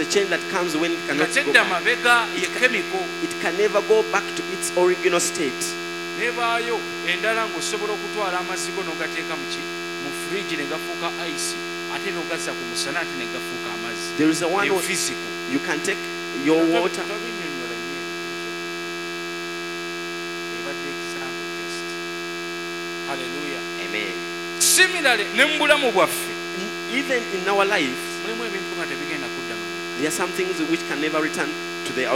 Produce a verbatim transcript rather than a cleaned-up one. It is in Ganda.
a change that comes when it cannot go Katedda back. mabega ye chemical. It can never go back to its original state. Nebaayo endala ng'osobola okutwala amazzi go n'ogateeka mu ki mu fridge ne gafuuka ice ate n'ogazza ku musana ate ne gafuuka amazzi. There is a one Eyo where physical. you can take your water. Tobinnyonnyola nnyo ebadde example just. Hallelujah. Amen. Similarly ne mu bulamu bwaffe Even in our life, mulimu ebintu nga tebigenda kudda mu there are some things which can never return to their